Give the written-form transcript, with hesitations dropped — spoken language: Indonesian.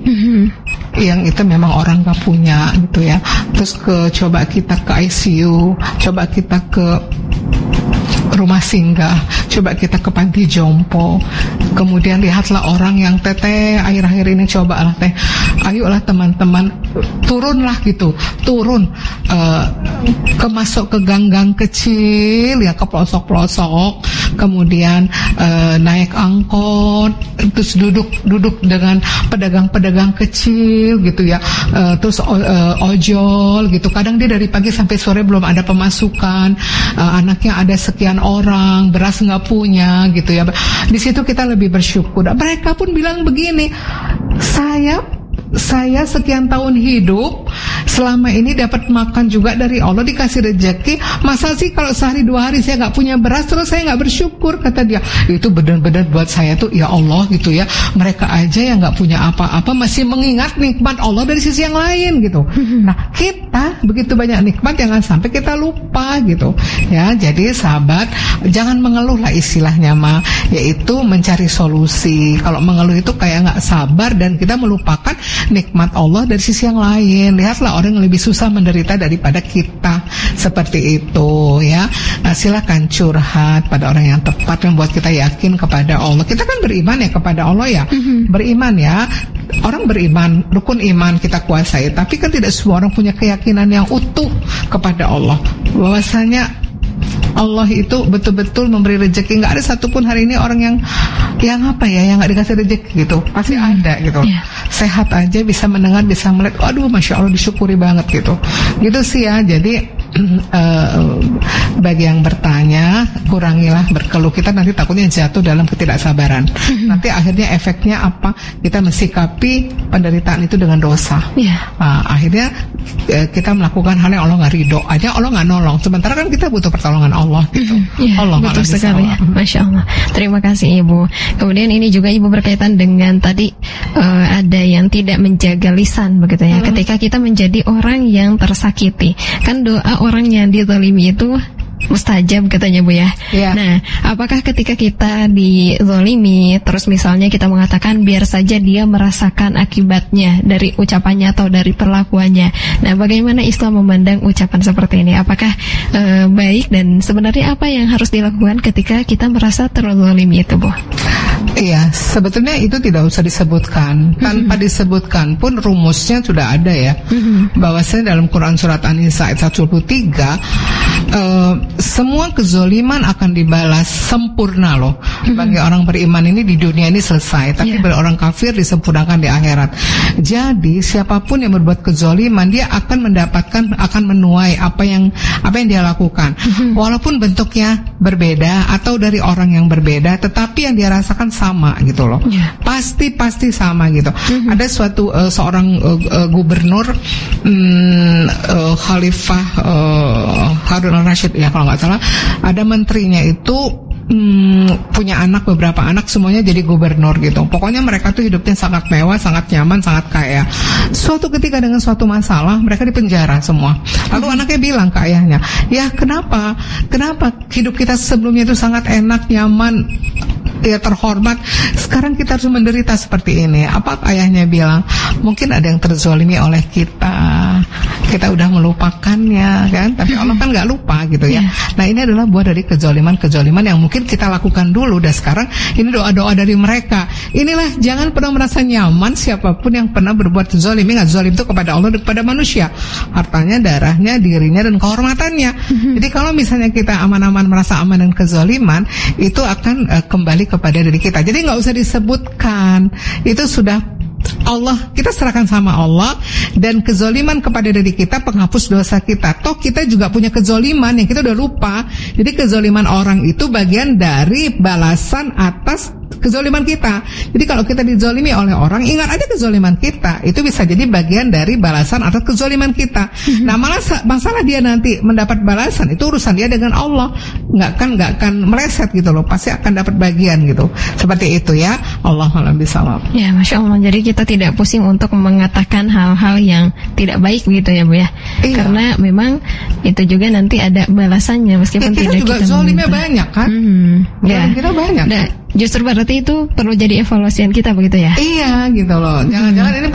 yang itu memang orang gak punya gitu ya. Terus coba kita ke ICU, coba kita ke rumah singgah, coba kita ke panti jompo, kemudian lihatlah orang yang teteh akhir-akhir ini, cobalah teh, ayolah teman-teman turunlah gitu, turun masuk ke gang-gang kecil ya, ke pelosok-pelosok, kemudian naik angkot, terus duduk dengan pedagang-pedagang kecil gitu ya, terus ojol gitu, kadang dia dari pagi sampai sore belum ada pemasukan, anaknya ada sekian orang, beras nggak punya gitu ya. Di situ kita lebih bersyukur. Mereka pun bilang begini, saya sekian tahun hidup, selama ini dapat makan juga dari Allah, dikasih rezeki. Masa sih kalau sehari 2 hari saya nggak punya beras terus saya nggak bersyukur, kata dia. Itu benar-benar buat saya tuh ya Allah gitu ya. Mereka aja yang nggak punya apa-apa masih mengingat nikmat Allah dari sisi yang lain gitu. Nah kita begitu banyak nikmat, jangan sampai kita lupa gitu ya. Jadi sahabat, jangan mengeluh lah istilahnya mah, yaitu mencari solusi. Kalau mengeluh itu kayak nggak sabar dan kita melupakan nikmat Allah dari sisi yang lain. Lihatlah orang yang lebih susah menderita daripada kita, seperti itu ya. Nah, silakan curhat pada orang yang tepat, yang membuat kita yakin kepada Allah. Kita kan beriman ya kepada Allah ya, beriman ya. Orang beriman, rukun iman kita kuasai, tapi kan tidak semua orang punya keyakinan yang utuh kepada Allah, bahwasanya Allah itu betul-betul memberi rezeki. Nggak ada satupun hari ini orang yang apa ya, yang nggak dikasih rezeki gitu, pasti ada gitu. Sehat aja, bisa mendengar, bisa melihat, aduh masya Allah, disyukuri banget gitu sih ya. Jadi bagi yang bertanya, kurangilah berkeluh. Kita nanti takutnya jatuh dalam ketidaksabaran. Nanti akhirnya efeknya apa? Kita mensikapi penderitaan itu dengan dosa. Akhirnya kita melakukan hal yang Allah nggak ridho, aja Allah nggak nolong. Sementara kan kita butuh pertolongan Allah gitu. Allah betul sekali ya. Masya Allah. Terima kasih Ibu. Kemudian ini juga Ibu berkaitan dengan tadi ada yang tidak menjaga lisan begitu ya. Ketika kita menjadi orang yang tersakiti, kan doa orang yang dizalimi itu mustajab katanya Bu ya. Nah, apakah ketika kita dizalimi terus misalnya kita mengatakan biar saja dia merasakan akibatnya dari ucapannya atau dari perlakuannya. Nah, bagaimana Islam memandang ucapan seperti ini? Apakah baik, dan sebenarnya apa yang harus dilakukan ketika kita merasa terzalimi itu Bu? Iya, sebetulnya itu tidak usah disebutkan. Tanpa disebutkan pun rumusnya sudah ada ya. Bahwasanya dalam Quran surat An-Nisa ayat 123, semua kezoliman akan dibalas sempurna loh. Bagi orang beriman ini di dunia ini selesai, tapi bagi orang kafir disempurnakan di akhirat. Jadi siapapun yang berbuat kezoliman, dia akan mendapatkan, akan menuai apa yang dia lakukan. Walaupun bentuknya berbeda atau dari orang yang berbeda, tetapi yang dia rasakan sama gitu loh. Pasti sama gitu. Ada suatu seorang gubernur, Khalifah Harun al-Rashid ya kalau nggak salah, ada menterinya itu punya beberapa anak, semuanya jadi gubernur gitu. Pokoknya mereka tuh hidupnya sangat mewah, sangat nyaman, sangat kaya. Suatu ketika dengan suatu masalah mereka dipenjara semua. Lalu anaknya bilang ke ayahnya, ya kenapa hidup kita sebelumnya itu sangat enak, nyaman, ya terhormat, sekarang kita harus menderita seperti ini? Apa ayahnya bilang? Mungkin ada yang terzolimi oleh kita udah melupakannya kan, tapi Allah kan nggak lupa gitu ya. Nah, ini adalah buah dari kezoliman yang mungkin kita lakukan dulu, dan sekarang ini doa-doa dari mereka. Inilah, jangan pernah merasa nyaman siapapun yang pernah berbuat zolim. Ingat, zolim itu kepada Allah dan kepada manusia, hartanya, darahnya, dirinya, dan kehormatannya. Jadi kalau misalnya kita aman-aman merasa aman dan kezoliman, itu akan kembali kepada diri kita. Jadi nggak usah disebutkan, itu sudah Allah, kita serahkan sama Allah. Dan kezoliman kepada diri kita penghapus dosa kita. Toh kita juga punya kezoliman yang kita udah lupa. Jadi kezoliman orang itu bagian dari balasan atas kezoliman kita. Jadi kalau kita dizolimi oleh orang, ingat aja kezoliman kita itu bisa jadi bagian dari balasan atas kezoliman kita. Nah, masalah dia nanti mendapat balasan itu urusan dia dengan Allah. Nggak akan meleset gitu loh, pasti akan dapat bagian gitu. Seperti itu ya. Allahu'a'lam bishawab. Ya, Masya Allah. Jadi kita tidak pusing untuk mengatakan hal-hal yang tidak baik gitu ya Bu ya. Karena memang itu juga nanti ada balasannya meskipun tidak kita juga zolimnya banyak kan. Kita banyak. Nah, justru berarti itu perlu jadi evaluasian kita begitu ya. Iya gitu loh. Jangan-jangan ini